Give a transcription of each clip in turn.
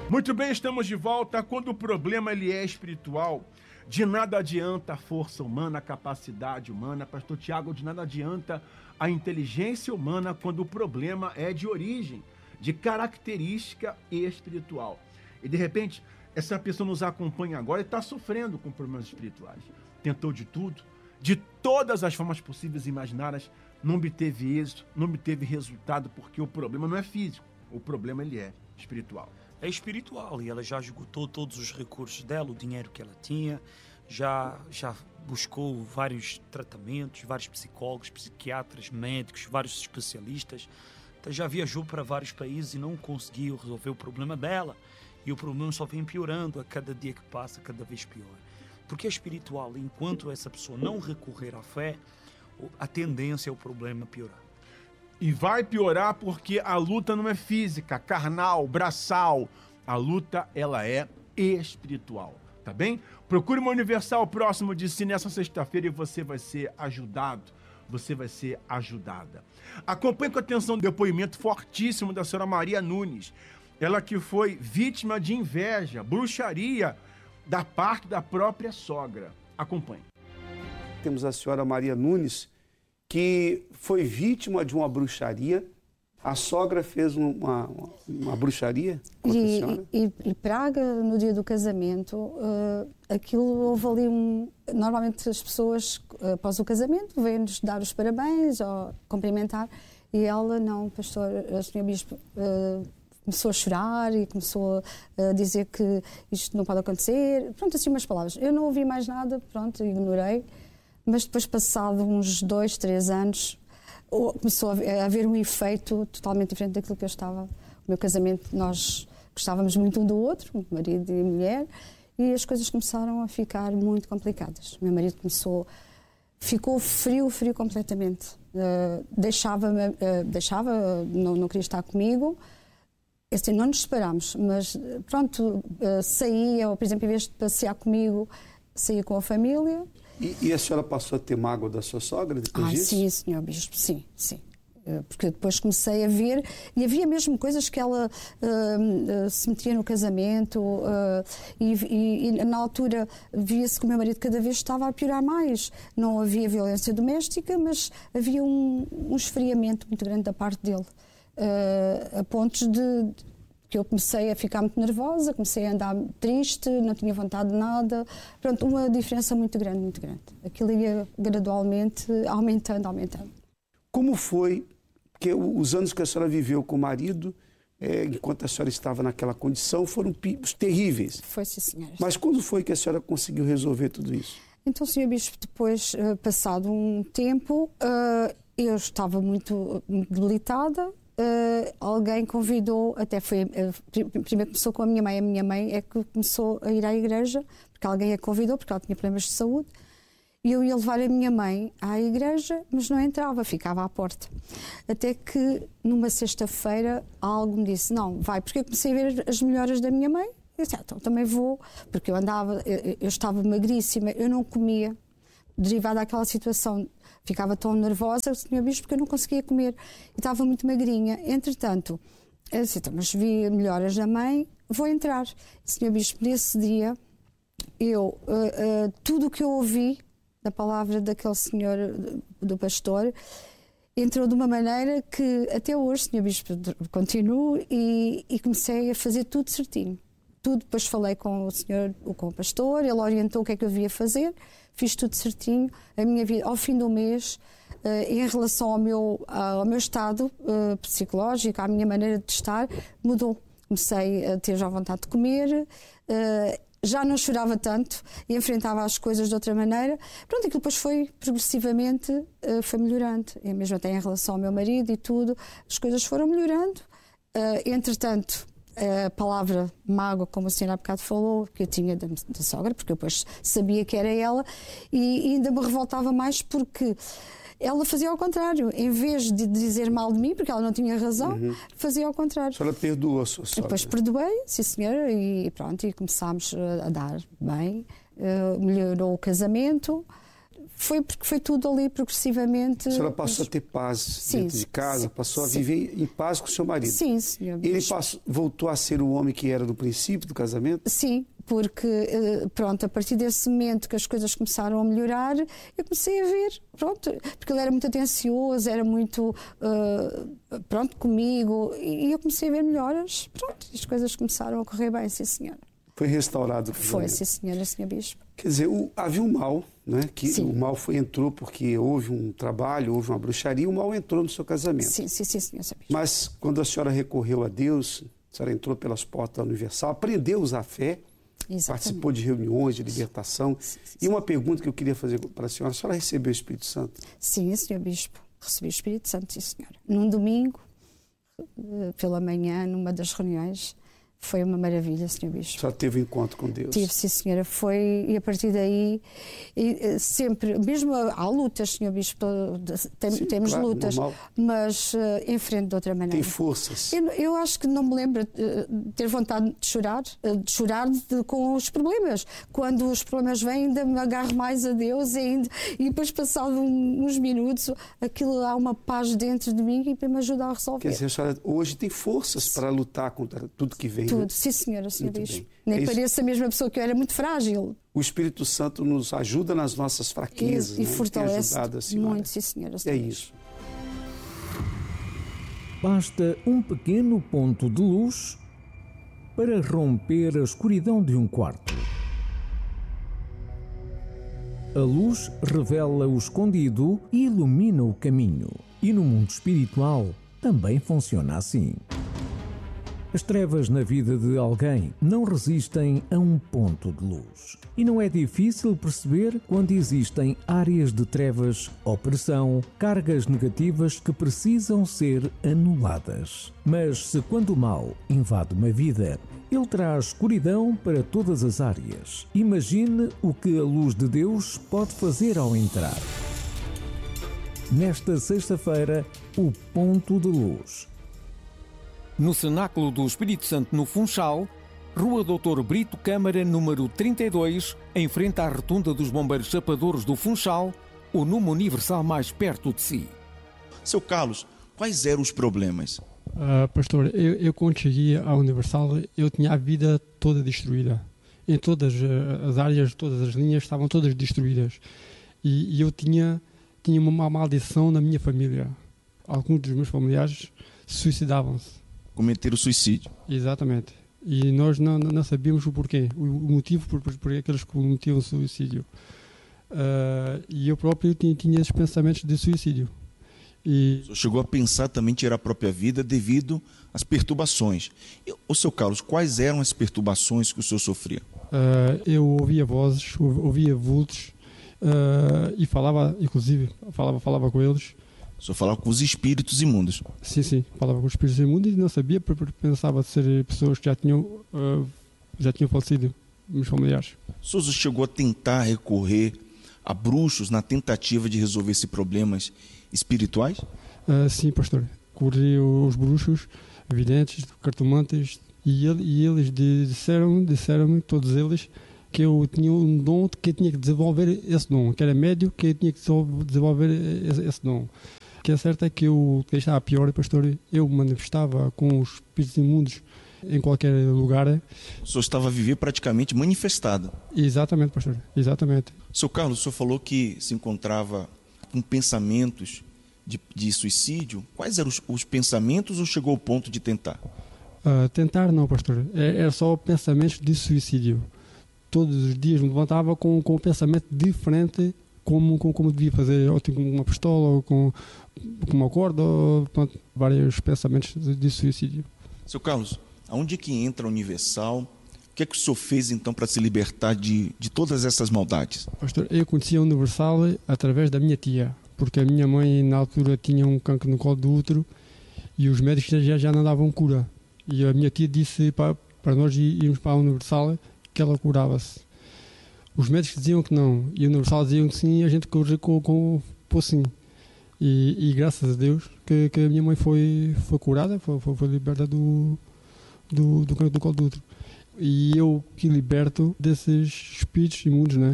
Muito bem, estamos de volta. Quando o problema ele é espiritual, de nada adianta a força humana, a capacidade humana. Pastor Tiago, de nada adianta a inteligência humana quando o problema é de origem, de característica espiritual. E de repente, essa pessoa nos acompanha agora e está sofrendo com problemas espirituais. Tentou de tudo, de todas as formas possíveis e imaginárias, não obteve êxito, não obteve resultado, porque o problema não é físico, o problema ele é espiritual. É espiritual e ela já esgotou todos os recursos dela, o dinheiro que ela tinha, já buscou vários tratamentos, vários psicólogos, psiquiatras, médicos, vários especialistas, já viajou para vários países e não conseguiu resolver o problema dela, e o problema só vem piorando a cada dia que passa, cada vez pior. Porque é espiritual, e enquanto essa pessoa não recorrer à fé, a tendência é o problema piorar. E vai piorar porque a luta não é física, carnal, braçal. A luta, ela é espiritual, tá bem? Procure uma Universal próximo de si nessa sexta-feira e você vai ser ajudado, você vai ser ajudada. Acompanhe com atenção o depoimento fortíssimo da senhora Maria Nunes. Ela que foi vítima de inveja, bruxaria da parte da própria sogra. Acompanhe. Temos a senhora Maria Nunes, que foi vítima de uma bruxaria. A sogra fez uma bruxaria contra a senhora? E praga no dia do casamento, aquilo houve ali Normalmente as pessoas, após o casamento, vêm-nos dar os parabéns ou cumprimentar, e ela não, pastor, a senhora bispo, começou a chorar e começou a dizer que isto não pode acontecer. Pronto, assim umas palavras. Eu não ouvi mais nada, pronto, ignorei. Mas depois, passado uns 2, 3 anos, começou a haver um efeito totalmente diferente daquilo que eu estava. O meu casamento, nós gostávamos muito um do outro, marido e mulher, e as coisas começaram a ficar muito complicadas. O meu marido ficou frio completamente. Não queria estar comigo. Assim, não nos separámos, mas pronto, saía, ou por exemplo, em vez de passear comigo, saía com a família. E a senhora passou a ter mágoa da sua sogra depois disso? Sim, senhor bispo, sim. Porque depois comecei a ver, e havia mesmo coisas que ela se metia no casamento, e na altura via-se que o meu marido cada vez estava a piorar mais. Não havia violência doméstica, mas havia um esfriamento muito grande da parte dele, a pontos de que eu comecei a ficar muito nervosa, comecei a andar triste, não tinha vontade de nada. Pronto, uma diferença muito grande, muito grande. Aquilo ia gradualmente aumentando. Como foi que os anos que a senhora viveu com o marido, enquanto a senhora estava naquela condição, foram terríveis? Foi, sim, senhora. Mas quando foi que a senhora conseguiu resolver tudo isso? Então, senhor bispo, depois, passado um tempo, eu estava muito debilitada. Alguém convidou, até foi, primeiro começou com a minha mãe é que começou a ir à igreja, porque alguém a convidou, porque ela tinha problemas de saúde, e eu ia levar a minha mãe à igreja, mas não entrava, ficava à porta. Até que, numa sexta-feira, algo me disse, não, vai, porque eu comecei a ver as melhoras da minha mãe, eu disse, então também vou, porque eu estava magríssima, eu não comia, derivada daquela situação, ficava tão nervosa, senhor bispo, porque eu não conseguia comer e estava muito magrinha. Entretanto, eu disse, então, mas vi melhoras da mãe, vou entrar. Senhor bispo, nesse dia, tudo o que eu ouvi da palavra daquele senhor, do pastor, entrou de uma maneira que até hoje, senhor bispo, continuo e comecei a fazer tudo certinho. Tudo, depois falei com o pastor, ele orientou o que é que eu devia fazer, fiz tudo certinho. A minha vida, ao fim do mês, em relação ao meu estado psicológico, à minha maneira de estar, mudou. Comecei a ter já vontade de comer, já não chorava tanto e enfrentava as coisas de outra maneira. Pronto, aquilo depois foi progressivamente, foi melhorando. E mesmo até em relação ao meu marido e tudo, as coisas foram melhorando. Entretanto, a palavra mágoa, como a senhora há bocado falou, que eu tinha da sogra, porque eu depois sabia que era ela, e ainda me revoltava mais porque ela fazia ao contrário. Em vez de dizer mal de mim, porque ela não tinha razão, fazia ao contrário. A senhora perdoou a sua sogra? Depois perdoei, sim senhora, e pronto, e começámos a dar bem, melhorou o casamento, Foi porque foi tudo ali progressivamente. A senhora passou a ter paz dentro de casa, passou a viver em paz com o seu marido. Sim, senhor. Ele voltou a ser o homem que era do princípio do casamento? Sim, porque, pronto, a partir desse momento que as coisas começaram a melhorar, eu comecei a ver, pronto, porque ele era muito atencioso, era muito, pronto, comigo, e eu comecei a ver melhoras, pronto, as coisas começaram a correr bem, sim, senhora. Foi restaurado? Foi, sim, senhora, senhor Bispo. Quer dizer, havia um mal, né? Que sim. O mal entrou porque houve um trabalho, houve uma bruxaria, o mal entrou no seu casamento. Sim, senhor Bispo. Mas quando a senhora recorreu a Deus, a senhora entrou pelas portas da Universal, aprendeu a usar a fé, exatamente. Participou de reuniões de libertação. Sim. E uma pergunta que eu queria fazer para a senhora recebeu o Espírito Santo? Sim, senhor Bispo, recebi o Espírito Santo, sim, senhora. Num domingo, pela manhã, numa das reuniões. Foi uma maravilha, Sr. Bispo. Já teve um encontro com Deus? Tive, sim, senhora. Foi, e a partir daí, sempre, mesmo há lutas, Sr. Bispo, temos claro, lutas, normal. Mas enfrento de outra maneira. Tem forças? Eu acho que não me lembro de ter vontade de chorar com os problemas. Quando os problemas vêm, ainda me agarro mais a Deus e depois, passado uns minutos, aquilo há uma paz dentro de mim e me ajuda a resolver. Quer dizer, a senhora hoje tem forças para lutar contra tudo que vem? Tudo, sim, senhora, Sr. Bispo. Nem pareço a mesma pessoa que eu era, muito frágil. O Espírito Santo nos ajuda nas nossas fraquezas. E fortalece muito, sim, senhora. É isso. Basta um pequeno ponto de luz para romper a escuridão de um quarto. A luz revela o escondido e ilumina o caminho. E no mundo espiritual também funciona assim. As trevas na vida de alguém não resistem a um ponto de luz. E não é difícil perceber quando existem áreas de trevas, opressão, cargas negativas que precisam ser anuladas. Mas se quando o mal invade uma vida, ele traz escuridão para todas as áreas. Imagine o que a luz de Deus pode fazer ao entrar. Nesta sexta-feira, o ponto de luz. No Cenáculo do Espírito Santo, no Funchal, Rua Doutor Brito Câmara, número 32, em frente à Rotunda dos Bombeiros Chapadores do Funchal, o Numa Universal mais perto de si. Seu Carlos, quais eram os problemas? Pastor, eu quando cheguei à Universal, eu tinha a vida toda destruída. Em todas as áreas, todas as linhas estavam todas destruídas. E eu tinha uma maldição na minha família. Alguns dos meus familiares suicidavam-se. Cometeram suicídio. Exatamente. E nós não sabíamos o porquê, o motivo por que eles cometiam suicídio. E eu próprio tinha esses pensamentos de suicídio. O senhor chegou a pensar também em tirar a própria vida devido às perturbações. O seu Carlos, quais eram as perturbações que o senhor sofria? Eu ouvia vozes, ouvia vultos e falava, inclusive, falava com eles. O senhor falava com os espíritos imundos? Sim, falava com os espíritos imundos e não sabia, porque pensava ser pessoas que já tinham falecido, meus familiares. O senhor chegou a tentar recorrer a bruxos na tentativa de resolver esses problemas espirituais? Sim, pastor. Corri os bruxos, videntes, cartomantes, e eles disseram-me, todos eles, que eu tinha um dom, que eu tinha que desenvolver esse dom, que era médio, que eu tinha que desenvolver esse dom. O que é certo é que eu estava pior, pastor, eu manifestava com os espíritos imundos em qualquer lugar. O senhor estava a viver praticamente manifestado. Exatamente, pastor, exatamente. Seu Carlos, o senhor falou que se encontrava com pensamentos de suicídio. Quais eram os pensamentos ou chegou ao ponto de tentar? Tentar não, pastor, era só pensamentos de suicídio. Todos os dias me levantava com um pensamento diferente, como devia fazer, ou com uma pistola, ou com uma corda, ou vários pensamentos de suicídio. Seu Carlos, aonde é que entra a Universal? O que é que o senhor fez então para se libertar de todas essas maldades? Pastor, eu conheci a Universal através da minha tia, porque a minha mãe na altura tinha um cancro no colo do útero e os médicos já não davam cura. E a minha tia disse para nós irmos para a Universal que ela curava-se. Os médicos diziam que não, e a Universal diziam que sim, e a gente corrigiu com sim. E graças a Deus que a minha mãe foi curada, foi liberta do cancro do colo do útero. E eu que liberto desses espíritos imundos, não é?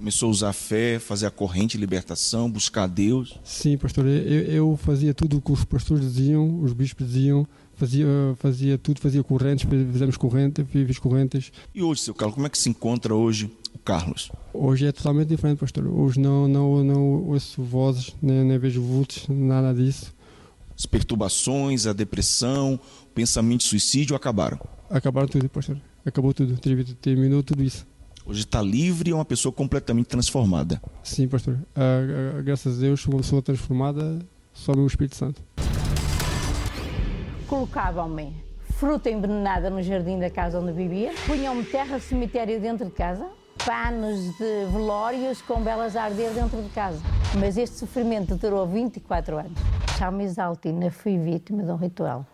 Começou a usar a fé, fazer a corrente de libertação, buscar a Deus? Sim, pastor, eu fazia tudo o que os pastores diziam, os bispos diziam, fazia tudo, fazia correntes, fizemos correntes, fiz correntes. E hoje, seu Carlos, como é que se encontra hoje o Carlos? Hoje é totalmente diferente, pastor. Hoje não ouço vozes, nem vejo vultos, nada disso. As perturbações, a depressão, o pensamento de suicídio acabaram? Acabaram tudo, pastor. Acabou tudo, terminou tudo isso. Hoje está livre e é uma pessoa completamente transformada. Sim, pastor. Graças a Deus, sou uma pessoa transformada, só o Espírito Santo. Colocavam-me fruta envenenada no jardim da casa onde vivia, punham-me terra de cemitério dentro de casa, panos de velórios com velas a arder dentro de casa. Mas este sofrimento durou 24 anos. Salmo Exaltina, fui vítima de um ritual.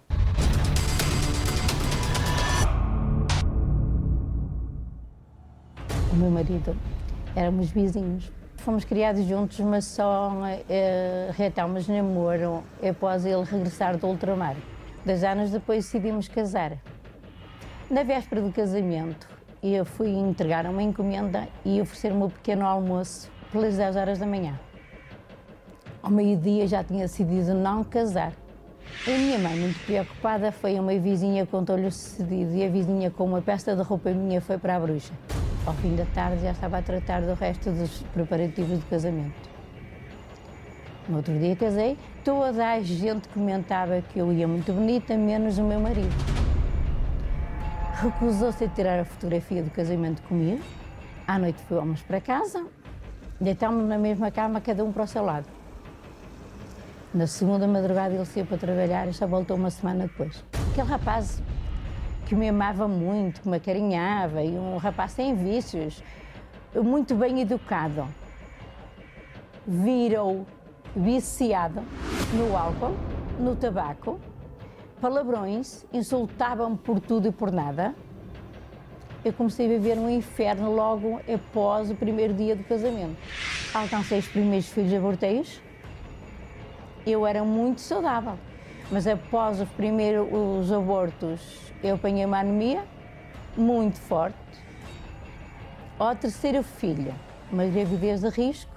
O meu marido, éramos vizinhos. Fomos criados juntos, mas só reatámos namoro após ele regressar do ultramar. 2 anos depois decidimos casar. Na véspera do casamento, eu fui entregar uma encomenda e oferecer-me um pequeno almoço pelas 10 horas da manhã. Ao meio-dia já tinha decidido não casar. A minha mãe, muito preocupada, foi a uma vizinha, contou-lhe o sucedido e a vizinha, com uma peça de roupa minha, foi para a bruxa. Ao fim da tarde já estava a tratar do resto dos preparativos do casamento. No outro dia casei, toda a gente comentava que eu ia muito bonita, menos o meu marido. Recusou-se a tirar a fotografia do casamento comigo. À noite fomos para casa, deitámos na mesma cama, cada um para o seu lado. Na segunda madrugada ele saiu para trabalhar e só voltou uma semana depois. Aquele rapaz que me amava muito, que me acarinhava, e um rapaz sem vícios, muito bem educado, virou viciado no álcool, no tabaco, palavrões, insultavam-me por tudo e por nada. Eu comecei a viver um inferno logo após o primeiro dia do casamento. Alcancei os primeiros filhos aborteios. Eu era muito saudável, mas após os abortos eu apanhei uma anemia muito forte. Ao terceiro filho, uma gravidez de risco,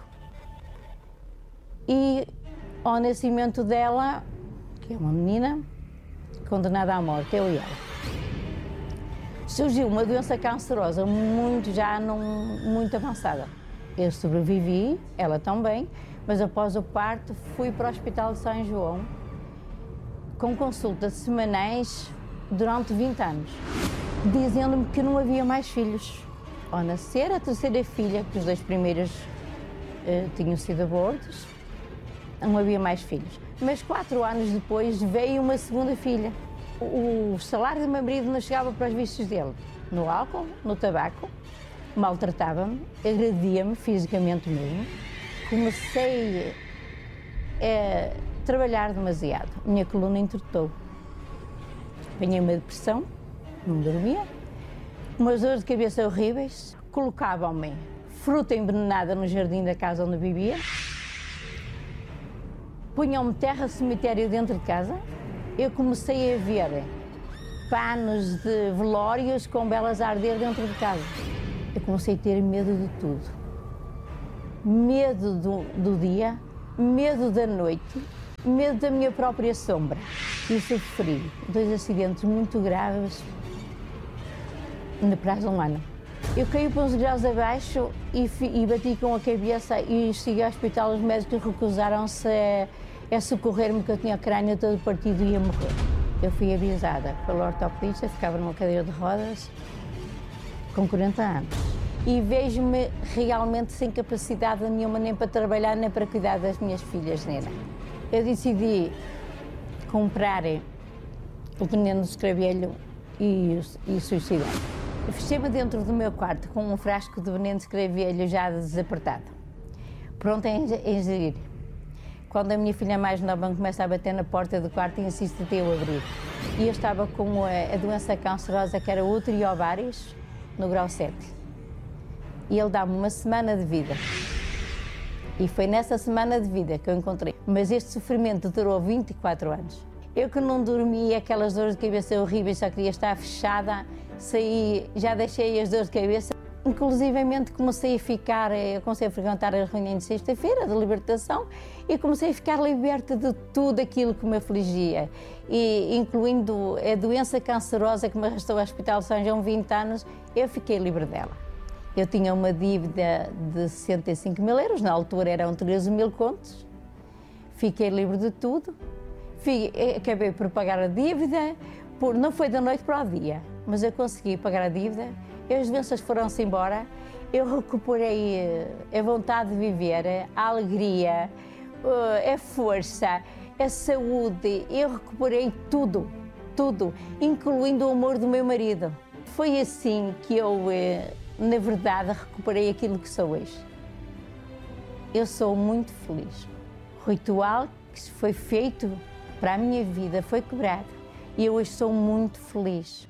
e ao nascimento dela, que é uma menina, condenada à morte, eu e ela. Surgiu uma doença cancerosa muito avançada. Eu sobrevivi, ela também, mas após o parto fui para o Hospital de São João com consultas semanais durante 20 anos, dizendo-me que não havia mais filhos. Ao nascer a terceira filha, que os 2 primeiros tinham sido abortos, não havia mais filhos. Mas 4 anos depois veio uma segunda filha. O salário do meu marido não chegava para os vícios dele, no álcool, no tabaco, maltratava-me, agredia-me fisicamente mesmo. Comecei a trabalhar demasiado, minha coluna entortou. Apanhei uma depressão, não dormia, umas dores de cabeça horríveis, colocavam-me fruta envenenada no jardim da casa onde vivia, punham-me terra de cemitério dentro de casa. Eu comecei a ver panos de velórios com velas a arder dentro de casa. Eu comecei a ter medo de tudo. Medo do dia, medo da noite, medo da minha própria sombra. E sofri 2 acidentes muito graves no prazo de 1 ano. Eu caí para uns graus abaixo e bati com a cabeça e cheguei ao hospital. Os médicos recusaram-se a socorrer-me, que eu tinha o crânio todo partido e ia morrer. Eu fui avisada pelo ortopedista, ficava numa cadeira de rodas, com 40 anos. E vejo-me realmente sem capacidade nenhuma, nem para trabalhar, nem para cuidar das minhas filhas, Nena. Eu decidi comprar o veneno do escravelho e suicidar. Eu fechei-me dentro do meu quarto com um frasco de veneno de escravelho já desapertado, pronto a ingerir. Quando a minha filha mais nova começa a bater na porta do quarto e insiste até eu abrir. E eu estava com a doença cancerosa, que era útero e ovários, no grau 7. E ele dá-me uma semana de vida. E foi nessa semana de vida que eu encontrei. Mas este sofrimento durou 24 anos. Eu que não dormia, aquelas dores de cabeça horríveis, só queria estar fechada, saí, já deixei as dores de cabeça. inclusivamente comecei a frequentar as reuniões de sexta-feira de libertação e comecei a ficar liberta de tudo aquilo que me afligia, e incluindo a doença cancerosa que me arrastou ao Hospital de São João 20 anos, eu fiquei livre dela. Eu tinha uma dívida de 65 mil euros, na altura eram 13 mil contos, fiquei livre de tudo, acabei por pagar a dívida, não foi da noite para o dia, mas eu consegui pagar a dívida, e as doenças foram-se embora, eu recuperei a vontade de viver, a alegria, a força, a saúde, eu recuperei tudo, incluindo o amor do meu marido. Foi assim que eu, na verdade, recuperei aquilo que sou hoje. Eu sou muito feliz. O ritual que foi feito para a minha vida foi quebrado e eu hoje sou muito feliz.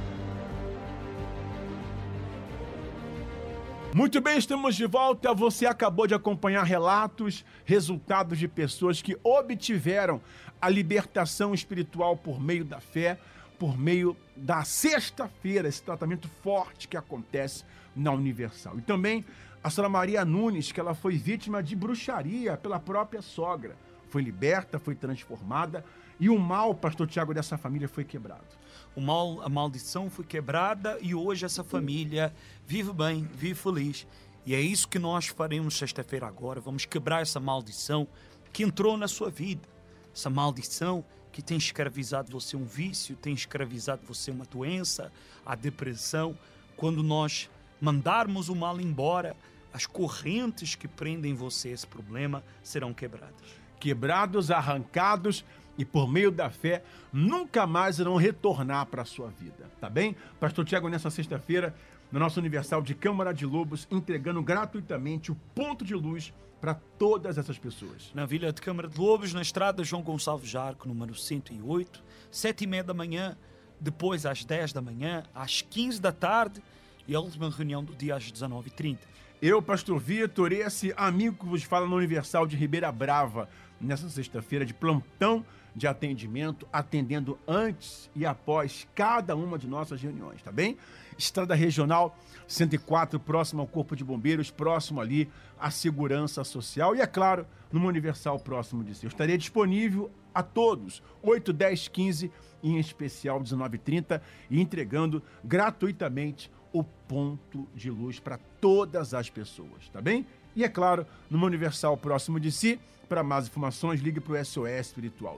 Muito bem, estamos de volta. Você acabou de acompanhar relatos, resultados de pessoas que obtiveram a libertação espiritual por meio da fé, por meio da sexta-feira, esse tratamento forte que acontece na Universal. E também a senhora Maria Nunes, que ela foi vítima de bruxaria pela própria sogra. Foi liberta, foi transformada e o mal, pastor Tiago, dessa família foi quebrado. A maldição foi quebrada e hoje essa família vive bem, vive feliz. E é isso que nós faremos sexta-feira agora. Vamos quebrar essa maldição que entrou na sua vida. Essa maldição que tem escravizado você um vício, tem escravizado você uma doença, a depressão. Quando nós mandarmos o mal embora, as correntes que prendem você a esse problema serão quebradas. Quebrados, arrancados, e por meio da fé, nunca mais irão retornar para a sua vida, tá bem? Pastor Tiago, nessa sexta-feira, no nosso Universal de Câmara de Lobos, entregando gratuitamente o ponto de luz para todas essas pessoas. Na Vila de Câmara de Lobos, na estrada João Gonçalves Jarco, número 108, 7h30 da manhã, depois às 10 da manhã, às 15 da tarde e a última reunião do dia às 19h30. Eu, pastor Vitor, esse amigo que vos fala no Universal de Ribeira Brava, nessa sexta-feira de plantão de atendimento, atendendo antes e após cada uma de nossas reuniões, tá bem? Estrada Regional 104, próximo ao Corpo de Bombeiros, próximo ali à Segurança Social e, é claro, numa Universal próximo de si. Eu estarei disponível a todos, 8, 10, 15 e em especial 19h30 e entregando gratuitamente o ponto de luz para todas as pessoas, tá bem? E, é claro, numa Universal próximo de si. Para mais informações, ligue para o SOS Espiritual.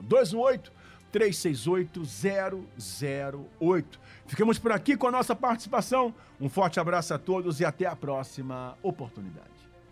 218-368-008. Ficamos por aqui com a nossa participação. Um forte abraço a todos e até a próxima oportunidade.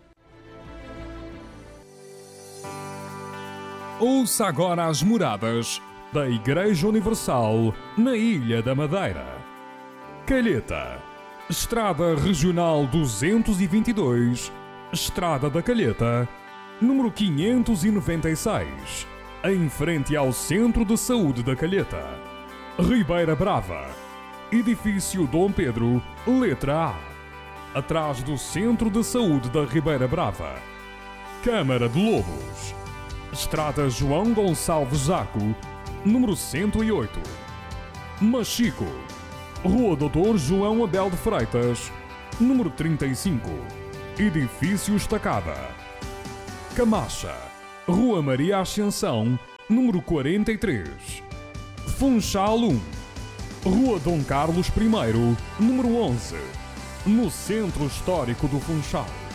Ouça agora as moradas da Igreja Universal na Ilha da Madeira. Calheta, Estrada Regional 222, Estrada da Calheta, número 596, em frente ao Centro de Saúde da Calheta. Ribeira Brava, Edifício Dom Pedro, letra A, atrás do Centro de Saúde da Ribeira Brava. Câmara de Lobos, Estrada João Gonçalves Jarco, número 108. Machico, Rua Doutor João Abel de Freitas, número 35, Edifício Estacada. Camacha, Rua Maria Ascensão, número 43. Funchal 1, Rua Dom Carlos I, número 11, no Centro Histórico do Funchal.